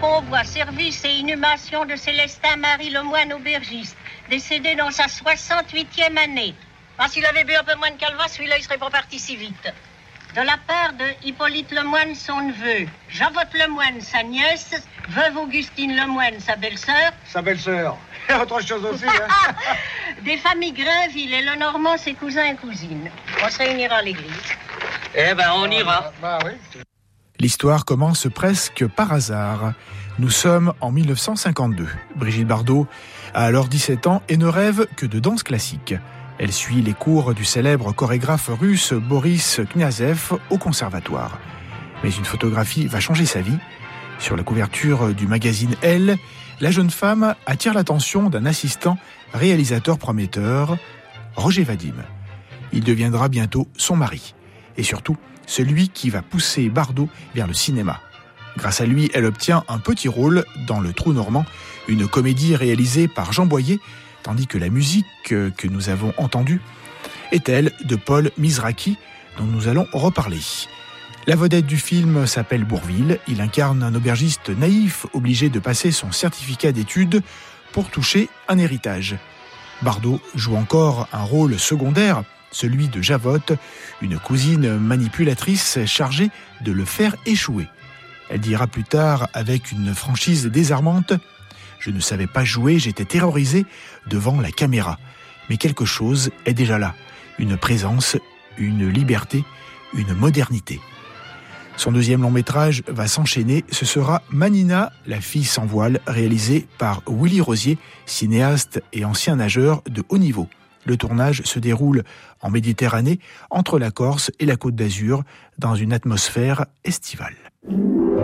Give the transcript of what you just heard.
Convoi, service et inhumation de Célestin Marie Lemoine, aubergiste, décédé dans sa 68e année. Ah, s'il avait bu un peu moins de calva, celui-là, il serait pas parti si vite. De la part de Hippolyte Lemoine, son neveu, Javotte Lemoine, sa nièce, veuve Augustine Lemoine, sa belle-sœur. Sa belle-sœur. Et autre chose aussi, hein. Des familles Grainville et Lenormand, ses cousins et cousines. On se réunira à l'église. Eh ben, on ira. Bah oui. L'histoire commence presque par hasard. Nous sommes en 1952. Brigitte Bardot a alors 17 ans et ne rêve que de danse classique. Elle suit les cours du célèbre chorégraphe russe Boris Kniazev au conservatoire. Mais une photographie va changer sa vie. Sur la couverture du magazine Elle, la jeune femme attire l'attention d'un assistant réalisateur prometteur, Roger Vadim. Il deviendra bientôt son mari. Et surtout, celui qui va pousser Bardot vers le cinéma. Grâce à lui, elle obtient un petit rôle dans Le Trou Normand, une comédie réalisée par Jean Boyer, tandis que la musique que nous avons entendue est elle de Paul Mizrachi, dont nous allons reparler. La vedette du film s'appelle Bourvil. Il incarne un aubergiste naïf obligé de passer son certificat d'études pour toucher un héritage. Bardot joue encore un rôle secondaire, celui de Javotte, une cousine manipulatrice chargée de le faire échouer. Elle dira plus tard, avec une franchise désarmante, « Je ne savais pas jouer, j'étais terrorisée devant la caméra. Mais quelque chose est déjà là, une présence, une liberté, une modernité. » Son deuxième long métrage va s'enchaîner, ce sera Manina, la fille sans voile, réalisé par Willy Rosier, cinéaste et ancien nageur de haut niveau. Le tournage se déroule en Méditerranée, entre la Corse et la Côte d'Azur, dans une atmosphère estivale.